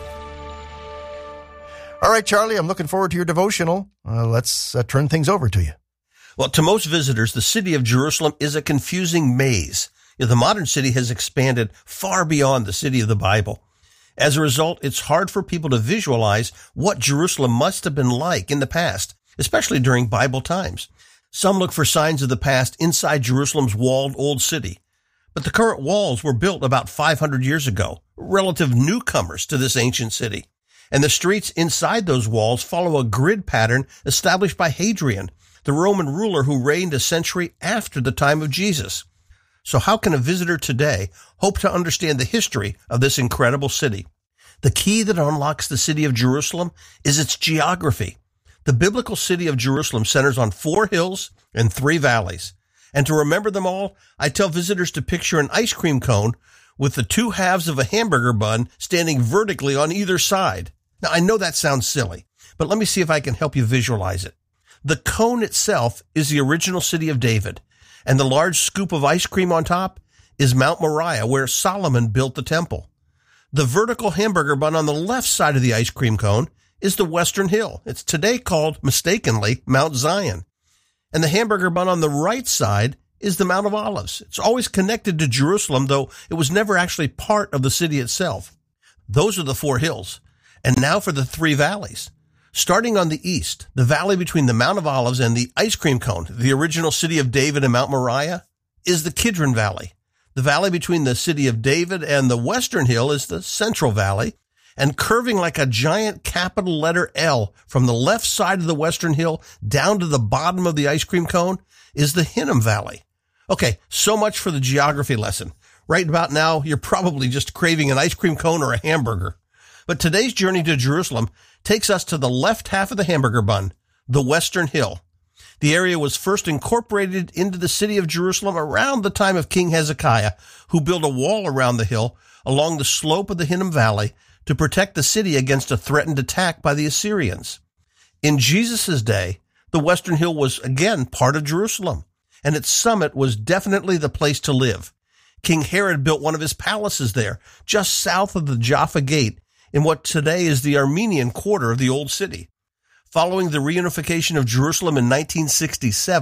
All right, Charlie, I'm looking forward to your devotional. Uh, let's uh, turn things over to you. Well, to most visitors, the city of Jerusalem is a confusing maze. You know, the modern city has expanded far beyond the city of the Bible. As a result, it's hard for people to visualize what Jerusalem must have been like in the past, especially during Bible times. Some look for signs of the past inside Jerusalem's walled old city. But the current walls were built about five hundred years ago, relative newcomers to this ancient city. And the streets inside those walls follow a grid pattern established by Hadrian, the Roman ruler who reigned a century after the time of Jesus. So how can a visitor today hope to understand the history of this incredible city? The key that unlocks the city of Jerusalem is its geography. The biblical city of Jerusalem centers on four hills and three valleys. And to remember them all, I tell visitors to picture an ice cream cone with the two halves of a hamburger bun standing vertically on either side. Now, I know that sounds silly, but let me see if I can help you visualize it. The cone itself is the original city of David, and the large scoop of ice cream on top is Mount Moriah, where Solomon built the temple. The vertical hamburger bun on the left side of the ice cream cone is the Western Hill. It's today called, mistakenly, Mount Zion. And the hamburger bun on the right side is the Mount of Olives. It's always connected to Jerusalem, though it was never actually part of the city itself. Those are the four hills. And now for the three valleys. Starting on the east, the valley between the Mount of Olives and the ice cream cone, the original city of David and Mount Moriah, is the Kidron Valley. The valley between the city of David and the Western Hill is the Central Valley. And curving like a giant capital letter L from the left side of the Western Hill down to the bottom of the ice cream cone is the Hinnom Valley. Okay, so much for the geography lesson. Right about now, you're probably just craving an ice cream cone or a hamburger. But today's journey to Jerusalem takes us to the left half of the hamburger bun, the Western Hill. The area was first incorporated into the city of Jerusalem around the time of King Hezekiah, who built a wall around the hill along the slope of the Hinnom Valley to protect the city against a threatened attack by the Assyrians. In Jesus' day, the Western Hill was again part of Jerusalem, and its summit was definitely the place to live. King Herod built one of his palaces there, just south of the Jaffa Gate, in what today is the Armenian quarter of the Old City. Following the reunification of Jerusalem in nineteen sixty-seven,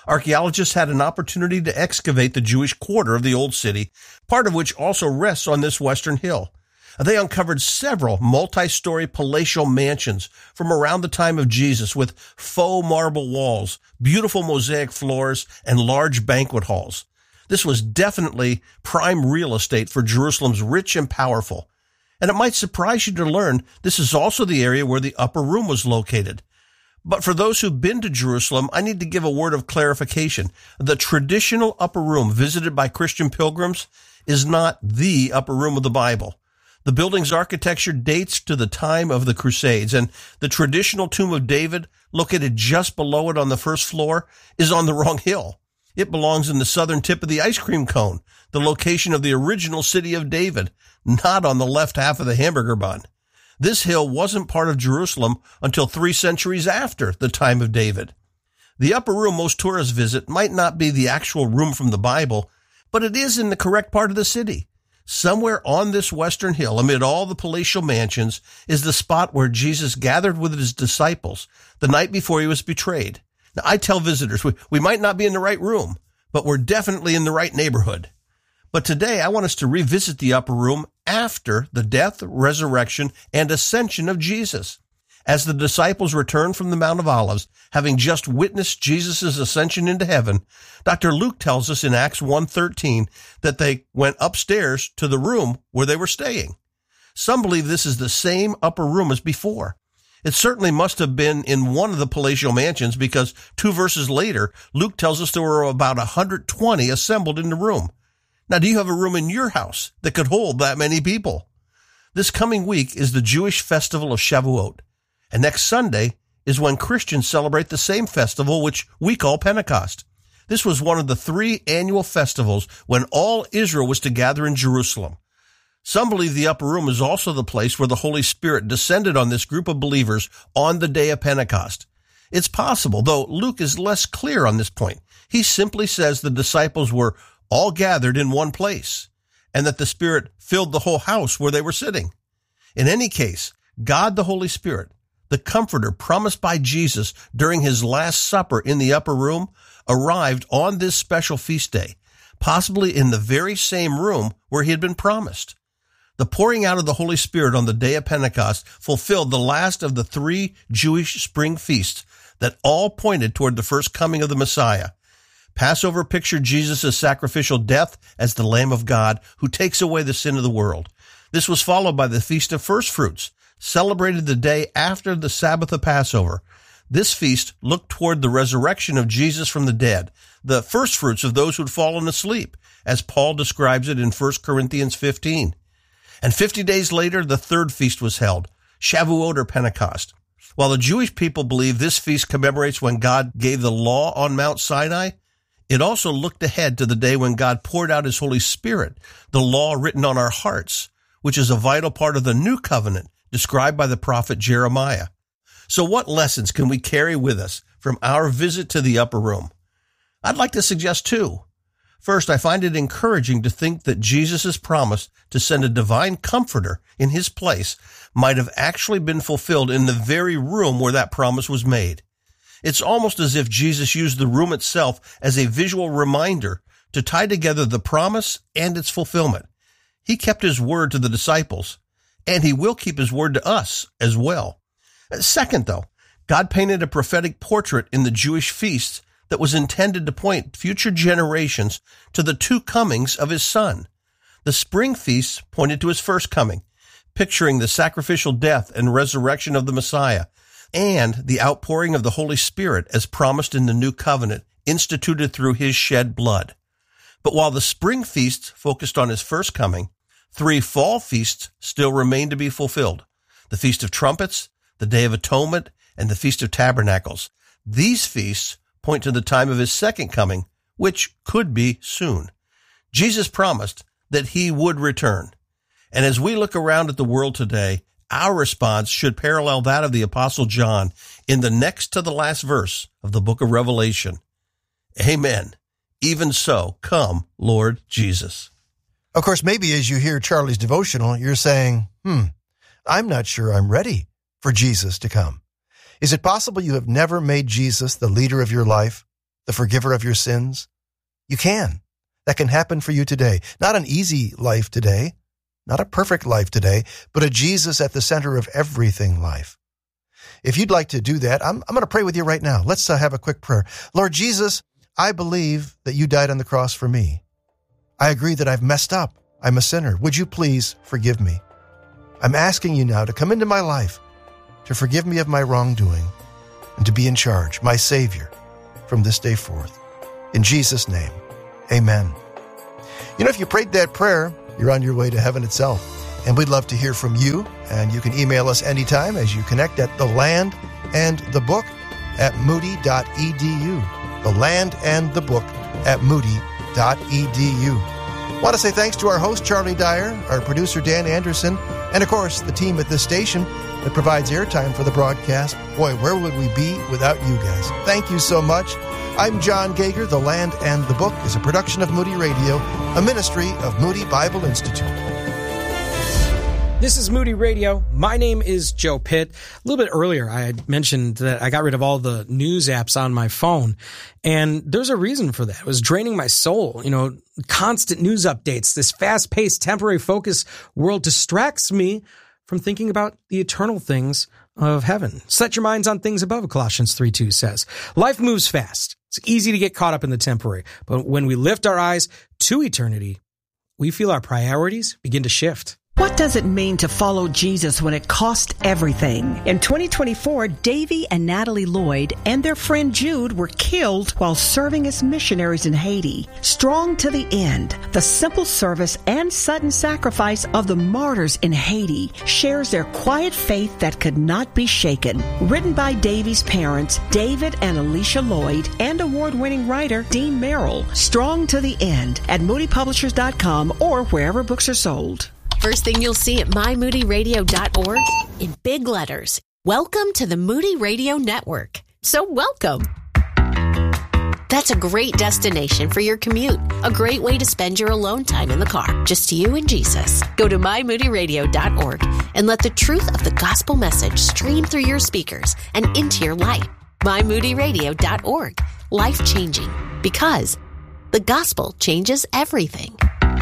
Archaeologists had an opportunity to excavate the Jewish quarter of the Old City, part of which also rests on this western hill. They uncovered several multi-story palatial mansions from around the time of Jesus with faux marble walls, beautiful mosaic floors, and large banquet halls. This was definitely prime real estate for Jerusalem's rich and powerful. And it might surprise you to learn this is also the area where the upper room was located. But for those who've been to Jerusalem, I need to give a word of clarification. The traditional upper room visited by Christian pilgrims is not the upper room of the Bible. The building's architecture dates to the time of the Crusades, and the traditional Tomb of David, located just below it on the first floor, is on the wrong hill. It belongs in the southern tip of the ice cream cone, the location of the original city of David, not on the left half of the hamburger bun. This hill wasn't part of Jerusalem until three centuries after the time of David. The upper room most tourists visit might not be the actual room from the Bible, but it is in the correct part of the city. Somewhere on this western hill, amid all the palatial mansions, is the spot where Jesus gathered with his disciples the night before he was betrayed. Now, I tell visitors, we, we might not be in the right room, but we're definitely in the right neighborhood. But today, I want us to revisit the upper room after the death, resurrection, and ascension of Jesus. As the disciples returned from the Mount of Olives, having just witnessed Jesus' ascension into heaven, Doctor Luke tells us in Acts one thirteen that they went upstairs to the room where they were staying. Some believe this is the same upper room as before. It certainly must have been in one of the palatial mansions because two verses later, Luke tells us there were about one hundred twenty assembled in the room. Now, do you have a room in your house that could hold that many people? This coming week is the Jewish festival of Shavuot. And next Sunday is when Christians celebrate the same festival, which we call Pentecost. This was one of the three annual festivals when all Israel was to gather in Jerusalem. Some believe the upper room is also the place where the Holy Spirit descended on this group of believers on the day of Pentecost. It's possible, though Luke is less clear on this point. He simply says the disciples were all gathered in one place and that the Spirit filled the whole house where they were sitting. In any case, God the Holy Spirit, the Comforter promised by Jesus during his Last Supper in the upper room, arrived on this special feast day, possibly in the very same room where he had been promised. The pouring out of the Holy Spirit on the day of Pentecost fulfilled the last of the three Jewish spring feasts that all pointed toward the first coming of the Messiah. Passover pictured Jesus' sacrificial death as the Lamb of God who takes away the sin of the world. This was followed by the Feast of First Fruits, celebrated the day after the Sabbath of Passover. This feast looked toward the resurrection of Jesus from the dead, the first fruits of those who'd fallen asleep, as Paul describes it in First Corinthians fifteen. And fifty days later, the third feast was held, Shavuot or Pentecost. While the Jewish people believe this feast commemorates when God gave the law on Mount Sinai, it also looked ahead to the day when God poured out his Holy Spirit, the law written on our hearts, which is a vital part of the new covenant described by the prophet Jeremiah. So what lessons can we carry with us from our visit to the upper room? I'd like to suggest two. First, I find it encouraging to think that Jesus' promise to send a divine comforter in his place might have actually been fulfilled in the very room where that promise was made. It's almost as if Jesus used the room itself as a visual reminder to tie together the promise and its fulfillment. He kept his word to the disciples, and he will keep his word to us as well. Second, though, God painted a prophetic portrait in the Jewish feasts that was intended to point future generations to the two comings of his Son. The spring feasts pointed to his first coming, picturing the sacrificial death and resurrection of the Messiah, and the outpouring of the Holy Spirit as promised in the new covenant, instituted through his shed blood. But while the spring feasts focused on his first coming, three fall feasts still remain to be fulfilled: the Feast of Trumpets, the Day of Atonement, and the Feast of Tabernacles. These feasts point to the time of his second coming, which could be soon. Jesus promised that he would return. And as we look around at the world today, our response should parallel that of the Apostle John in the next to the last verse of the book of Revelation. Amen. Even so, come, Lord Jesus. Of course, maybe as you hear Charlie's devotional, you're saying, hmm, I'm not sure I'm ready for Jesus to come. Is it possible you have never made Jesus the leader of your life? the forgiver of your sins? You can. That can happen for you today. Not an easy life today, not a perfect life today, but a Jesus at the center of everything life. If you'd like to do that, I'm, I'm going to pray with you right now. Let's uh, have a quick prayer. Lord Jesus, I believe that you died on the cross for me. I agree that I've messed up. I'm a sinner. Would you please forgive me? I'm asking you now to come into my life, to forgive me of my wrongdoing, and to be in charge, my Savior, from this day forth. In Jesus' name, amen. You know, if you prayed that prayer, you're on your way to heaven itself. And we'd love to hear from you. And you can email us anytime as you connect at the land and the book at moody dot e d u. The land and the book at moody dot e d u. I want to say thanks to our host, Charlie Dyer, our producer, Dan Anderson, and of course, the team at this station that provides airtime for the broadcast. Boy, where would we be without you guys? Thank you so much. I'm John Gager. The Land and the Book is a production of Moody Radio, a ministry of Moody Bible Institute. This is Moody Radio. My name is Joe Pitt. A little bit earlier, I had mentioned that I got rid of all the news apps on my phone, and there's a reason for that. It was draining my soul. You know, constant news updates, this fast-paced, temporary focus world distracts me from thinking about the eternal things of heaven. Set your minds on things above, Colossians three two says. Life moves fast. It's easy to get caught up in the temporary, but when we lift our eyes to eternity, we feel our priorities begin to shift. What does it mean to follow Jesus when it cost everything? In twenty twenty-four, Davy and Natalie Lloyd and their friend Jude were killed while serving as missionaries in Haiti. Strong to the end, the simple service and sudden sacrifice of the martyrs in Haiti shares their quiet faith that could not be shaken. Written by Davy's parents, David and Alicia Lloyd, and award-winning writer Dean Merrill. Strong to the end at moody publishers dot com or wherever books are sold. First thing you'll see at my moody radio dot org in big letters. Welcome to the Moody Radio Network. So welcome. That's a great destination for your commute. A great way to spend your alone time in the car. Just you and Jesus. Go to my moody radio dot org and let the truth of the gospel message stream through your speakers and into your life. my moody radio dot org. Life-changing. Because the gospel changes everything.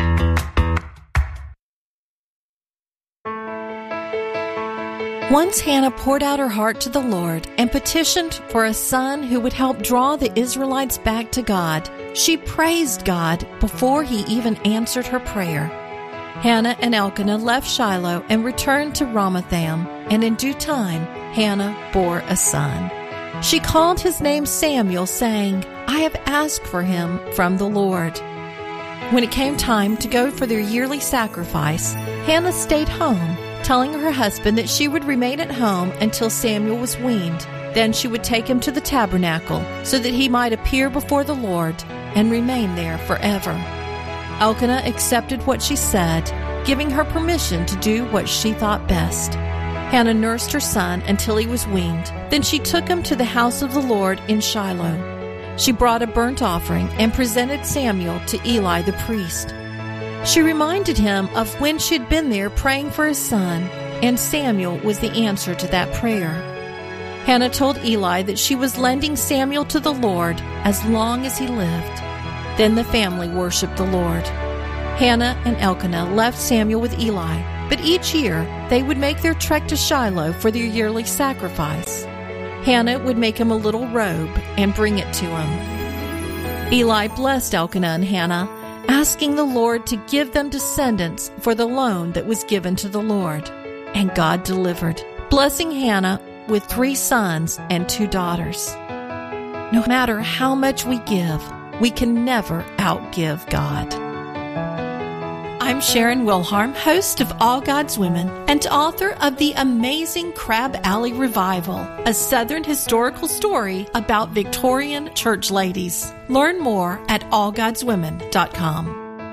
Once Hannah poured out her heart to the Lord and petitioned for a son who would help draw the Israelites back to God. She praised God before he even answered her prayer. Hannah and Elkanah left Shiloh and returned to Ramatham, and in due time, Hannah bore a son. She called his name Samuel, saying, I have asked for him from the Lord. When it came time to go for their yearly sacrifice, Hannah stayed home, telling her husband that she would remain at home until Samuel was weaned. Then she would take him to the tabernacle so that he might appear before the Lord and remain there forever. Elkanah accepted what she said, giving her permission to do what she thought best. Hannah nursed her son until he was weaned. Then she took him to the house of the Lord in Shiloh. She brought a burnt offering and presented Samuel to Eli the priest. She reminded him of when she had been there praying for his son, and Samuel was the answer to that prayer. Hannah told Eli that she was lending Samuel to the Lord as long as he lived. Then the family worshiped the Lord. Hannah and Elkanah left Samuel with Eli, but each year they would make their trek to Shiloh for their yearly sacrifice. Hannah would make him a little robe and bring it to him. Eli blessed Elkanah and Hannah, asking the Lord to give them descendants for the loan that was given to the Lord. And God delivered, blessing Hannah with three sons and two daughters. No matter how much we give, we can never outgive God. I'm Sharon Wilharm, host of All God's Women and author of The Amazing Crab Alley Revival, a Southern historical story about Victorian church ladies. Learn more at all gods women dot com.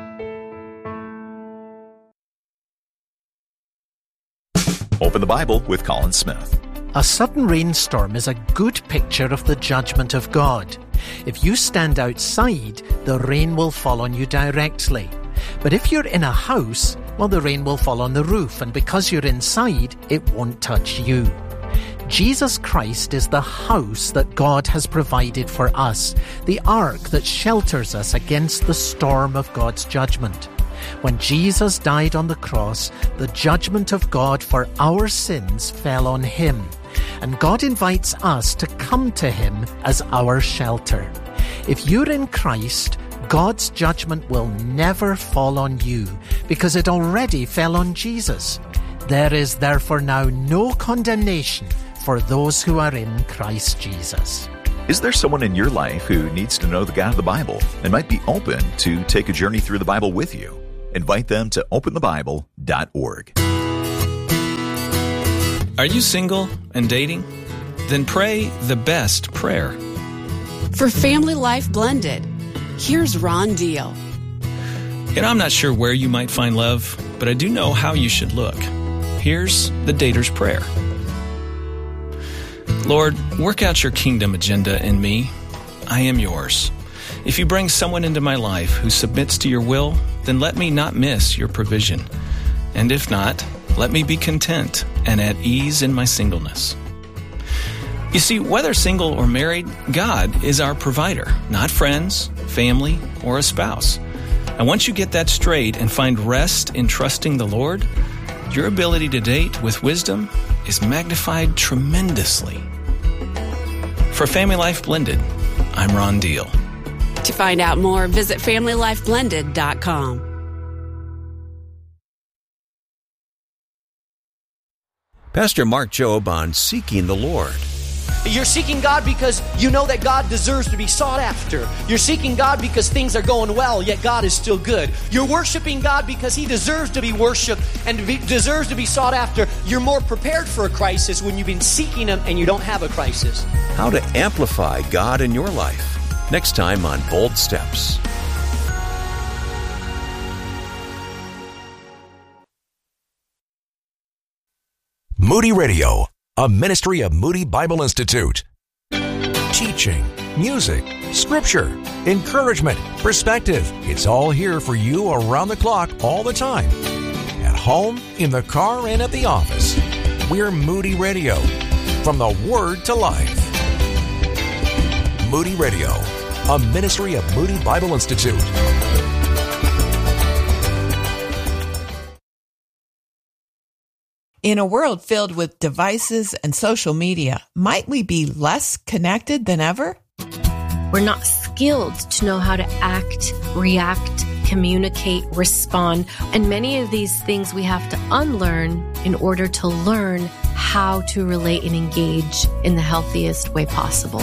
Open the Bible with Colin Smith. A sudden rainstorm is a good picture of the judgment of God. If you stand outside, the rain will fall on you directly. But if you're in a house, well, the rain will fall on the roof, and because you're inside, it won't touch you. Jesus Christ is the house that God has provided for us, the ark that shelters us against the storm of God's judgment. When Jesus died on the cross, the judgment of God for our sins fell on him, and God invites us to come to him as our shelter. If you're in Christ, God's judgment will never fall on you because it already fell on Jesus. There is therefore now no condemnation for those who are in Christ Jesus. Is there someone in your life who needs to know the God of the Bible and might be open to take a journey through the Bible with you? Invite them to open the bible dot org. Are you single and dating? Then pray the best prayer. For Family Life Blended, here's Ron Deal. You know, I'm not sure where you might find love, but I do know how you should look. Here's the dater's prayer. Lord, work out your kingdom agenda in me. I am yours. If you bring someone into my life who submits to your will, then let me not miss your provision. And if not, let me be content and at ease in my singleness. You see, whether single or married, God is our provider, not friends, family, or a spouse. And once you get that straight and find rest in trusting the Lord, your ability to date with wisdom is magnified tremendously. For Family Life Blended, I'm Ron Deal. To find out more, visit family life blended dot com. Pastor Mark Jobe on Seeking the Lord. You're seeking God because you know that God deserves to be sought after. You're seeking God because things are going well, yet God is still good. You're worshiping God because He deserves to be worshiped and to be, deserves to be sought after. You're more prepared for a crisis when you've been seeking Him and you don't have a crisis. How to amplify God in your life. Next time on Bold Steps. Moody Radio, a ministry of Moody Bible Institute. Teaching, music, scripture, encouragement, perspective. It's all here for you around the clock all the time. At home, in the car, and at the office. We're Moody Radio. From the Word to Life. Moody Radio, a ministry of Moody Bible Institute. In a world filled with devices and social media, might we be less connected than ever? We're not skilled to know how to act, react, communicate, respond. And many of these things we have to unlearn in order to learn how to relate and engage in the healthiest way possible.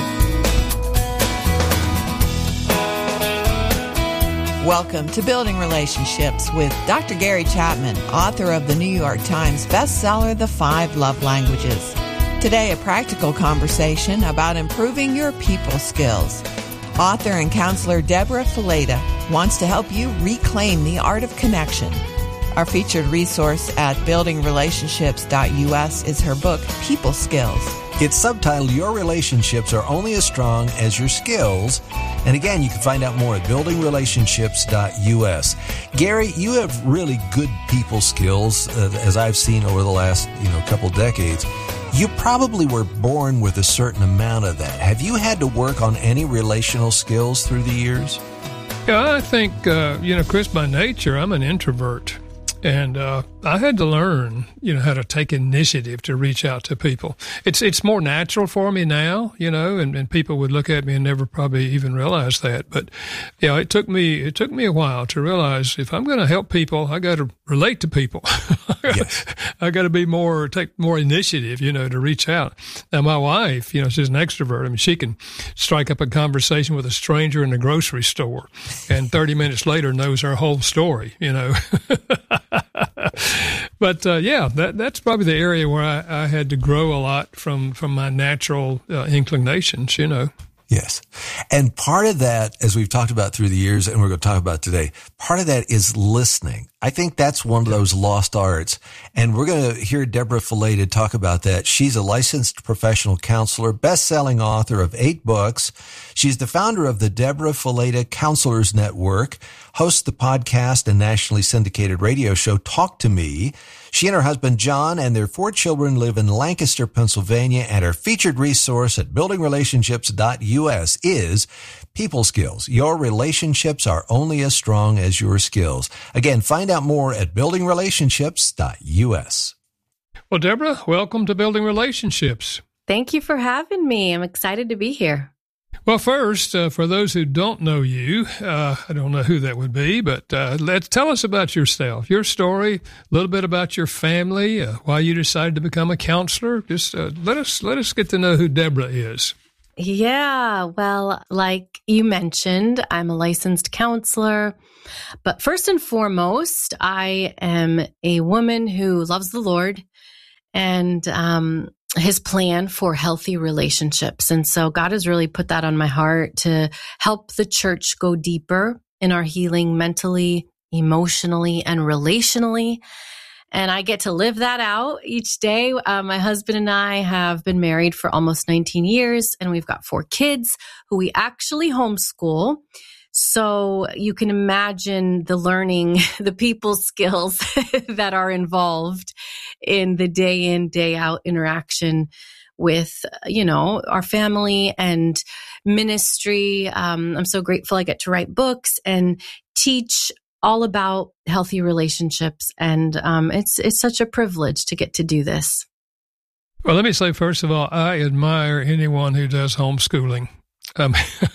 Welcome to Building Relationships with Doctor Gary Chapman, author of the New York Times bestseller, The Five Love Languages. Today, a practical conversation about improving your people skills. Author and counselor Deborah Fileta wants to help you reclaim the art of connection. Our featured resource at building relationships dot U S is her book, People Skills. It's subtitled, Your Relationships Are Only as Strong as Your Skills. And again, you can find out more at building relationships dot U S. Gary, you have really good people skills, uh, as I've seen over the last you know couple decades. You probably were born with a certain amount of that. Have you had to work on any relational skills through the years? Yeah, I think, uh, you know, Chris, by nature, I'm an introvert. And uh, I had to learn, you know, how to take initiative to reach out to people. It's it's more natural for me now, you know, and, and people would look at me and never probably even realize that. But, you know, it took me it took me a while to realize if I'm going to help people, I got to relate to people. Yes. I got to be more, take more initiative, you know, to reach out. Now, my wife, you know, she's an extrovert. I mean, she can strike up a conversation with a stranger in the grocery store and thirty minutes later knows our whole story, you know. But, uh, yeah, that that's probably the area where I, I had to grow a lot from, from my natural uh, inclinations, you know. Yes. And part of that, as we've talked about through the years, and we're going to talk about today, part of that is listening. I think that's one of those lost arts. And we're going to hear Deborah Fileta talk about that. She's a licensed professional counselor, best-selling author of eight books. She's the founder of the Deborah Fileta Counselors Network, hosts the podcast and nationally syndicated radio show Talk to Me. She and her husband John and their four children live in Lancaster, Pennsylvania, and her featured resource at building relationships dot U S is People Skills. Your relationships are only as strong as your skills. Again, find out more at building relationships dot U S. Well, Deborah, welcome to Building Relationships. Thank you for having me. I'm excited to be here. Well, first, uh, for those who don't know you, uh, I don't know who that would be, but uh, let's tell us about yourself, your story, a little bit about your family, uh, why you decided to become a counselor. Just uh, let us let us get to know who Deborah is. Yeah, well, like you mentioned, I'm a licensed counselor. But first and foremost, I am a woman who loves the Lord and um his plan for healthy relationships. And so God has really put that on my heart to help the church go deeper in our healing mentally, emotionally, and relationally. And I get to live that out each day. Uh, my husband and I have been married for almost nineteen years, and we've got four kids who we actually homeschool. So you can imagine the learning, the people skills that are involved in the day in, day out interaction with, you know, our family and ministry. Um, I'm so grateful I get to write books and teach all about healthy relationships. And um, it's it's such a privilege to get to do this. Well, let me say, first of all, I admire anyone who does homeschooling. Um,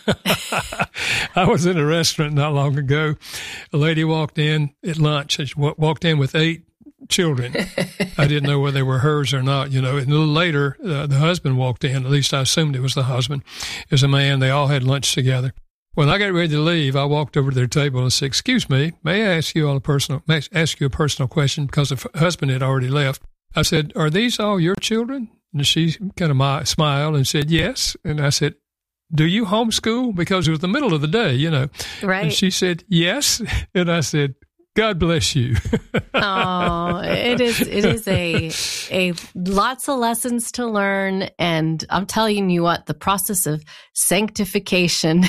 I was in a restaurant not long ago. A lady walked in at lunch. She walked in with eight children. I didn't know whether they were hers or not, you know. And a little later, uh, the husband walked in. At least I assumed it was the husband. It was a man. They all had lunch together. When I got ready to leave, I walked over to their table and said, "Excuse me, may I ask you all a personal, may I ask you a personal question?" Because the husband had already left. I said, "Are these all your children?" And she kind of smiled and said, "Yes." And I said, "Do you homeschool?" Because it was the middle of the day, you know. Right. And she said, "Yes." And I said, "God bless you." Oh, it is, it is a, a lots of lessons to learn. And I'm telling you what, the process of sanctification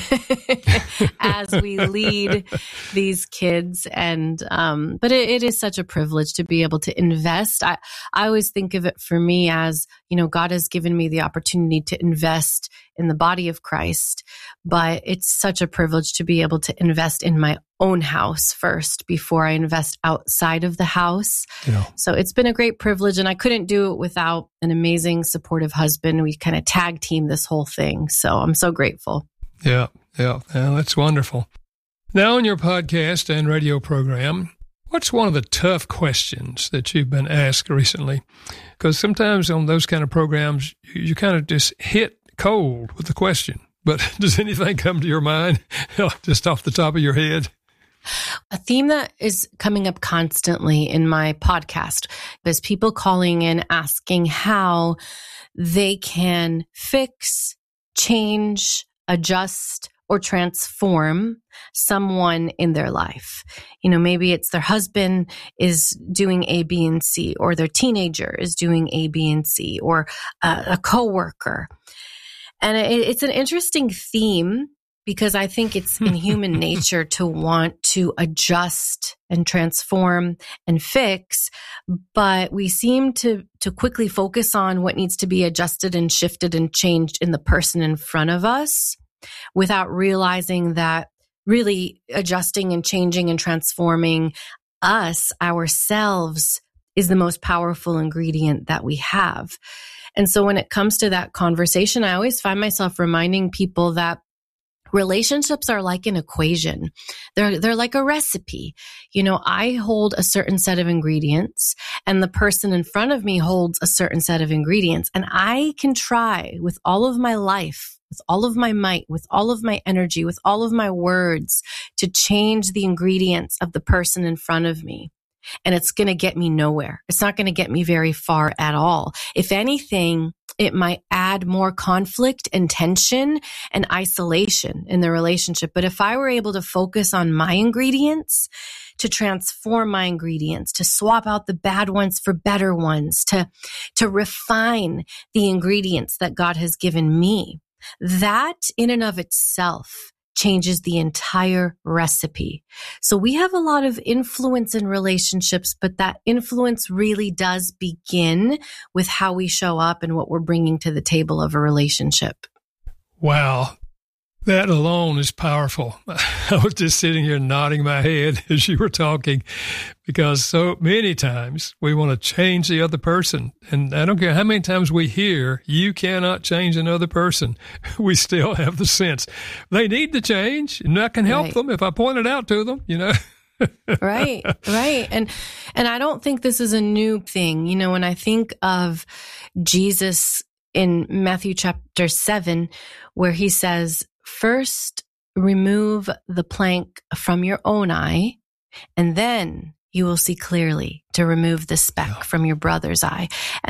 as we lead these kids. And, um, but it, it is such a privilege to be able to invest. I, I always think of it for me as, you know, God has given me the opportunity to invest in the body of Christ, but it's such a privilege to be able to invest in my own house first before I invest outside of the house. Yeah. So it's been a great privilege, and I couldn't do it without an amazing, supportive husband. We kind of tag team this whole thing. So I'm so grateful. Yeah, yeah, yeah, that's wonderful. Now, on your podcast and radio program, what's one of the tough questions that you've been asked recently? Because sometimes on those kind of programs, you, you kind of just hit cold with the question. But does anything come to your mind just off the top of your head? A theme that is coming up constantly in my podcast is people calling in asking how they can fix, change, adjust, or transform someone in their life. You know, maybe it's their husband is doing A, B, and C, or their teenager is doing A, B, and C, or a, a coworker. And it, it's an interesting theme because I think it's in human nature to want to adjust and transform and fix, but we seem to to quickly focus on what needs to be adjusted and shifted and changed in the person in front of us without realizing that really adjusting and changing and transforming us, ourselves, is the most powerful ingredient that we have. And so when it comes to that conversation, I always find myself reminding people that relationships are like an equation. They're, they're like a recipe. You know, I hold a certain set of ingredients and the person in front of me holds a certain set of ingredients. And I can try with all of my life, with all of my might, with all of my energy, with all of my words to change the ingredients of the person in front of me. And it's going to get me nowhere. It's not going to get me very far at all. If anything, it might add more conflict and tension and isolation in the relationship. But if I were able to focus on my ingredients, to transform my ingredients, to swap out the bad ones for better ones, to, to refine the ingredients that God has given me, that in and of itself changes the entire recipe. So we have a lot of influence in relationships, but that influence really does begin with how we show up and what we're bringing to the table of a relationship. Wow. That alone is powerful. I was just sitting here nodding my head as you were talking, because so many times we want to change the other person. And I don't care how many times we hear, you cannot change another person. We still have the sense they need to change, and I can help Right. them if I point it out to them, you know. Right, right. And and I don't think this is a new thing. You know, when I think of Jesus in Matthew chapter seven, where he says, first remove the plank from your own eye, and then you will see clearly to remove the speck from your brother's eye.